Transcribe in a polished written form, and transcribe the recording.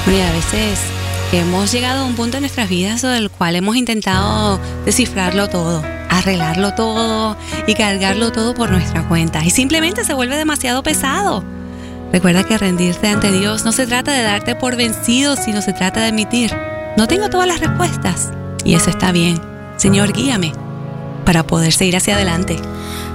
Y a veces hemos llegado a un punto en nuestras vidas en el cual hemos intentado descifrarlo todo, arreglarlo todo y cargarlo todo por nuestra cuenta. Y simplemente se vuelve demasiado pesado. Recuerda que rendirte ante Dios no se trata de darte por vencido, sino se trata de admitir: no tengo todas las respuestas. Y eso está bien. Señor, guíame para poder seguir hacia adelante.